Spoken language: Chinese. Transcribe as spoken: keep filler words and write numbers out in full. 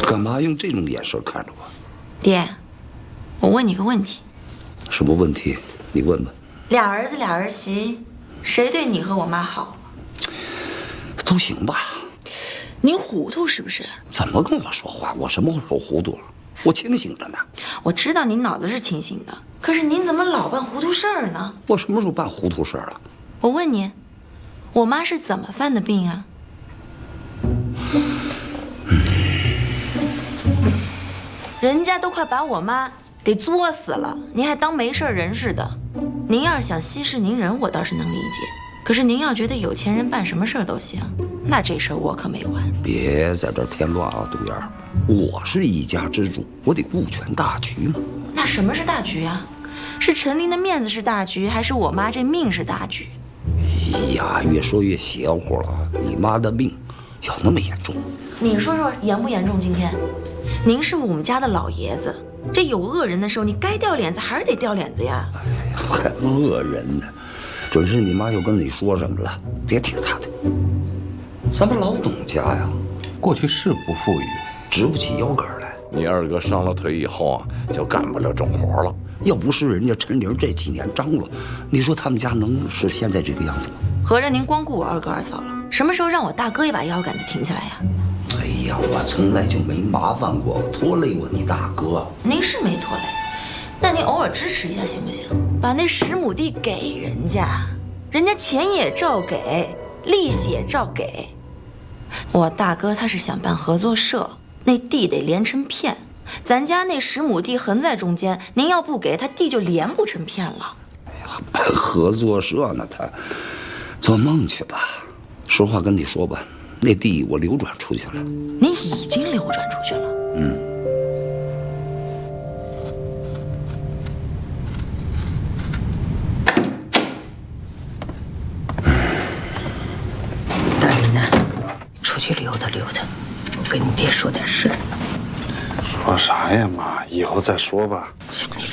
干嘛用这种眼神看着我？ 爹，我问你个问题。 什么问题？你问问。 俩儿子俩儿媳，谁对你和我妈好？ 都行吧。 您糊涂是不是？ 怎么跟我说话？我什么时候糊涂了？我清醒着呢。 我知道您脑子是清醒的，可是您怎么老办糊涂事儿呢？ 我什么时候办糊涂事儿了？ 我问你，我妈是怎么犯的病啊？人家都快把我妈给作死了，您还当没事人似的。您要是想息事宁人，我倒是能理解。可是您要觉得有钱人办什么事儿都行，那这事儿我可没完。 别在这儿添乱啊，杜燕儿！我是一家之主，我得顾全大局嘛。 那什么是大局啊？是陈琳的面子是大局，还是我妈这命是大局？ 哎呀，越说越邪乎了。你妈的病有那么严重？ 你说说严不严重？今天，您是我们家的老爷子，这有恶人的时候，你该掉脸子还是得掉脸子呀。 哎呀，还恶人呢！准是你妈又跟你说什么了？别听她的。咱们老董家呀， 过去是不富裕， 直不起腰杆来。 你二哥伤了腿以后啊，就干不了重活了。 要不是人家陈玲这几年张罗，你说他们家能是现在这个样子吗？ 合着您光顾我二哥二嫂了，什么时候让我大哥也把腰杆子挺起来呀？ 哎呀，我从来就没麻烦过，拖累过你大哥。 您是没拖累，但您偶尔支持一下行不行？把那十亩地给人家，人家钱也照给，利息也照给。我大哥他是想办合作社，那地得连成片，咱家那十亩地横在中间，您要不给他，地就连不成片了。 哎呀，办合作社呢，他做梦去吧。实话跟你说吧，那地我流转出去了。 您已经流转出去了？ 嗯。 大林呢？出去溜达溜达，我跟你爹说点事儿。 说啥呀，妈？以后再说吧。 讲